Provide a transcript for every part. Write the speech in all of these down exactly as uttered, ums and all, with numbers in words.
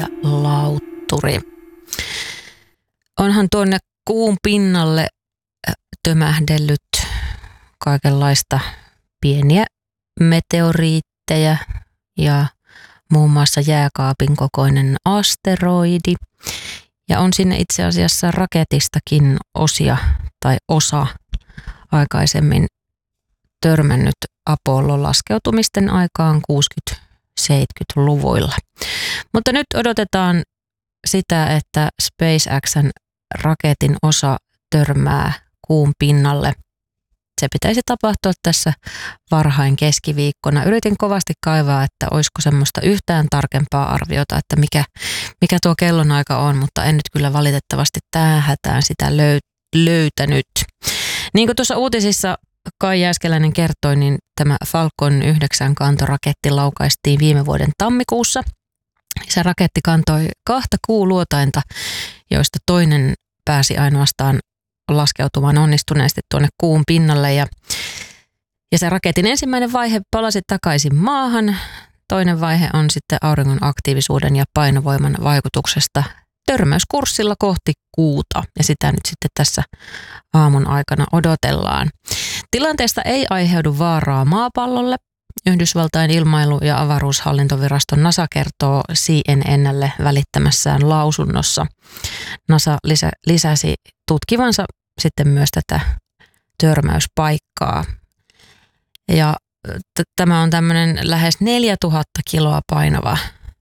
ja lautturi. Onhan tuonne kuun pinnalle tömähdellyt kaikenlaista pieniä meteoriitteja ja muun muassa jääkaapin kokoinen asteroidi. Ja on sinne itse asiassa raketistakin osia tai osa aikaisemmin törmännyt Apollon laskeutumisten aikaan kuusikymmentä-seitsemänkymmentäluvuilla. Mutta nyt odotetaan sitä, että SpaceXn raketin osa törmää kuun pinnalle. Se pitäisi tapahtua tässä varhain keskiviikkona. Yritin kovasti kaivaa, että olisiko semmoista yhtään tarkempaa arviota, että mikä, mikä tuo kellonaika on, mutta en nyt kyllä valitettavasti tähän hätään sitä löytänyt. Niin kuin tuossa uutisissa Kai Jääskeläinen kertoi, niin tämä Falcon yhdeksän kantoraketti laukaistiin viime vuoden tammikuussa. Se raketti kantoi kahta kuuluotainta, joista toinen pääsi ainoastaan laskeutumaan onnistuneesti tuonne kuun pinnalle. Ja, ja se raketin ensimmäinen vaihe palasi takaisin maahan. Toinen vaihe on sitten auringon aktiivisuuden ja painovoiman vaikutuksesta törmäyskurssilla kohti kuuta. Ja sitä nyt sitten tässä aamun aikana odotellaan. Tilanteesta ei aiheudu vaaraa maapallolle. Yhdysvaltain ilmailu- ja avaruushallintovirasto NASA kertoo C N N:lle välittämässään lausunnossa. NASA lisä, lisäsi tutkivansa sitten myös tätä törmäyspaikkaa. Ja t- tämä on tämmöinen lähes neljätuhatta kiloa painava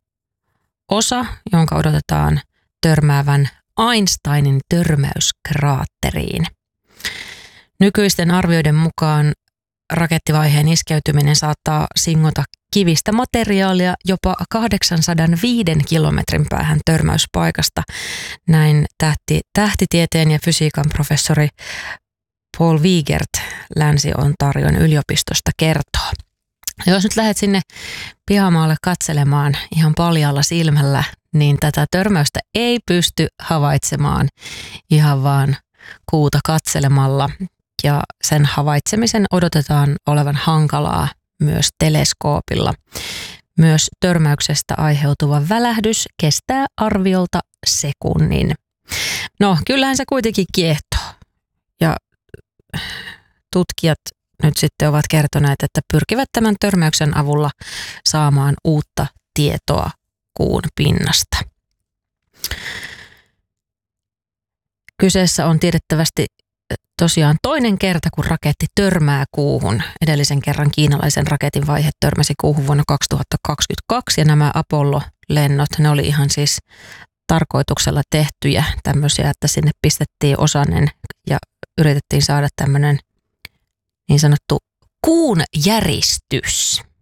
osa, jonka odotetaan törmäävän Einsteinin törmäyskraatteriin. Nykyisten arvioiden mukaan rakettivaiheen iskeytyminen saattaa singota kivistä materiaalia jopa kahdeksansataaviisi kilometrin päähän törmäyspaikasta. Näin tähti, tähtitieteen ja fysiikan professori Paul Wiegert Länsi-Ontarion yliopistosta kertoo. Jos nyt lähdet sinne pihamaalle katselemaan ihan paljaalla silmällä, niin tätä törmäystä ei pysty havaitsemaan ihan vaan kuuta katselemalla. Ja sen havaitsemisen odotetaan olevan hankalaa myös teleskoopilla. Myös törmäyksestä aiheutuva välähdys kestää arviolta sekunnin. No, kyllähän se kuitenkin kiehtoo. Ja tutkijat nyt sitten ovat kertoneet, että pyrkivät tämän törmäyksen avulla saamaan uutta tietoa kuun pinnasta. Kyseessä on tiedettävästi tosiaan toinen kerta, kun raketti törmää kuuhun. Edellisen kerran kiinalaisen raketin vaihe törmäsi kuuhun vuonna kaksituhattakaksikymmentäkaksi ja nämä Apollo-lennot, ne oli ihan siis tarkoituksella tehtyjä tämmöisiä, että sinne pistettiin osanen ja yritettiin saada tämmöinen niin sanottu kuun järistys.